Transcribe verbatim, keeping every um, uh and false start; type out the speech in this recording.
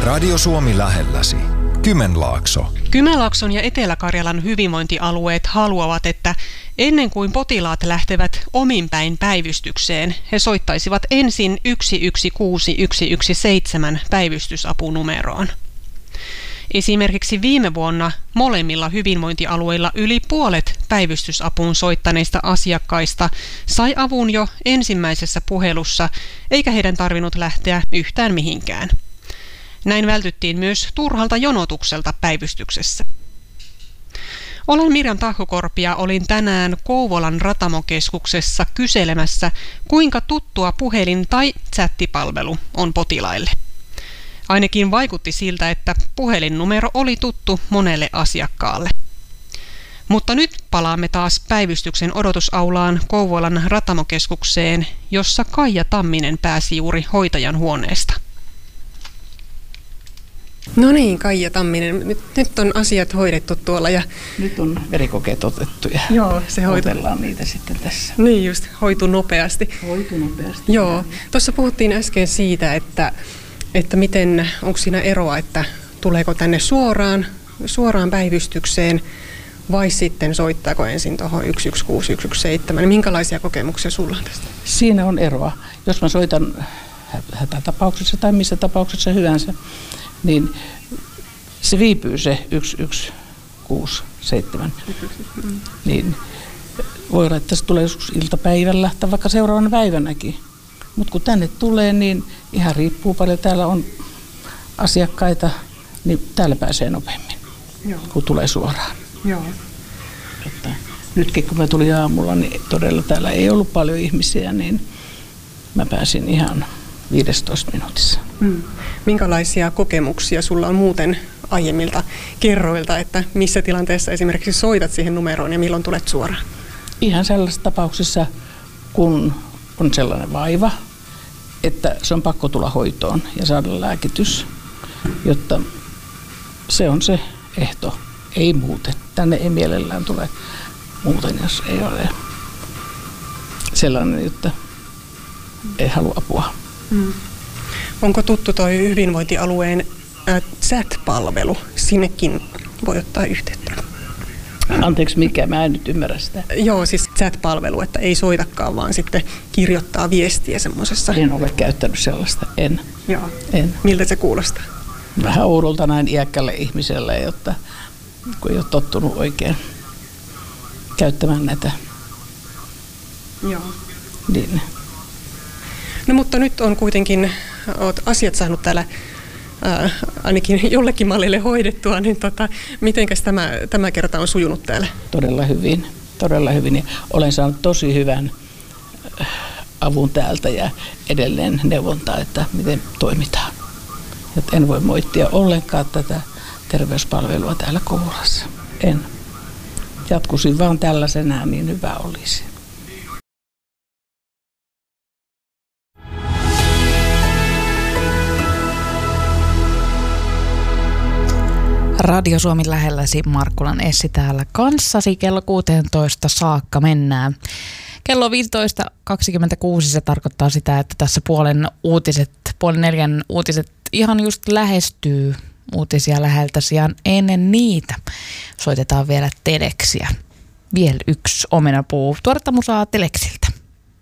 Radio Suomi lähelläsi. Kymenlaakso. Kymenlaakson ja Etelä-Karjalan hyvinvointialueet haluavat, että ennen kuin potilaat lähtevät ominpäin päivystykseen, he soittaisivat ensin yksi yksi kuusi yksi yksi seitsemän päivystysapunumeroon. Esimerkiksi viime vuonna molemmilla hyvinvointialueilla yli puolet päivystysapuun soittaneista asiakkaista sai avun jo ensimmäisessä puhelussa, eikä heidän tarvinnut lähteä yhtään mihinkään. Näin vältyttiin myös turhalta jonotukselta päivystyksessä. Olen Mirjam Tahkokorpi ja olin tänään Kouvolan Ratamokeskuksessa kyselemässä, kuinka tuttua puhelin- tai chattipalvelu on potilaille. Ainakin vaikutti siltä, että puhelinnumero oli tuttu monelle asiakkaalle. Mutta nyt palaamme taas päivystyksen odotusaulaan Kouvolan Ratamokeskukseen, jossa Kaija Tamminen pääsi juuri hoitajan huoneesta. No niin, Kaija Tamminen. Nyt, nyt on asiat hoidettu tuolla. Ja nyt on verikokeet otettu ja joo, se hoitu. Otellaan niitä sitten tässä. Niin just, hoitu nopeasti. Hoitu nopeasti. Joo, tuossa puhuttiin äsken siitä, että, että miten, onko siinä eroa, että tuleeko tänne suoraan, suoraan päivystykseen vai sitten soittaako ensin tuohon yksi yksi kuusi yksi yksi seitsemän. Minkälaisia kokemuksia sulla on tästä? Siinä on eroa. Jos mä soitan hätätapauksessa tai missä tapauksessa hyvänsä, niin se viipyy se yksi yksi kuusi seitsemän. Niin voi olla, että se tulee joskus iltapäivällä tai vaikka seuraavana päivänäkin. Mutta kun tänne tulee, niin ihan riippuu paljon. Täällä on asiakkaita, niin täällä pääsee nopeammin, joo, kun tulee suoraan. Joo. Että nytkin kun mä tulin aamulla, niin todella täällä ei ollut paljon ihmisiä, niin mä pääsin ihan viisitoista minuutissa. Hmm. Minkälaisia kokemuksia sulla on muuten aiemmilta kerroilta, että missä tilanteessa esimerkiksi soitat siihen numeroon ja milloin tulet suoraan? Ihan sellaisessa tapauksessa, kun on sellainen vaiva, että se on pakko tulla hoitoon ja saada lääkitys, jotta se on se ehto, ei muuten. Tänne ei mielellään tule muuten, jos ei ole sellainen, että ei halua apua. Hmm. Onko tuttu toi hyvinvointialueen äh, chat-palvelu? Sinnekin voi ottaa yhteyttä. Anteeksi, mikä? Mä en nyt ymmärrä sitä. Joo, siis chat-palvelu, että ei soitakaan, vaan sitten kirjoittaa viestiä semmoisessa. En ole käyttänyt sellaista, en. Joo. En. Miltä se kuulostaa? Vähän oudolta näin iäkkälle ihmiselle, jotta kun ei ole tottunut oikein käyttämään näitä. Joo. Niin. No mutta nyt on kuitenkin, olet asiat saanut täällä ää, ainakin jollekin mallille hoidettua, niin tota, mitenkäs tämä, tämä kerta on sujunut täällä? Todella hyvin, todella hyvin. Ja olen saanut tosi hyvän avun täältä ja edelleen neuvontaa, että miten toimitaan. Et en voi moittia ollenkaan tätä terveyspalvelua täällä Kouvolassa. En. Jatkuisin vaan tällaisenään, niin hyvä olisi. Radio Suomi lähelläsi, Markkulan Essi täällä kanssasi. Kello kuusitoista saakka mennään. Kello viisitoista kaksikymmentäkuusi se tarkoittaa sitä, että tässä puolen uutiset, puolen neljän uutiset ihan just lähestyy uutisia läheltä sijaan. Ennen niitä soitetaan vielä Teleksiä. Vielä yksi omenapuu. Tuoretta musaa Teleksiltä.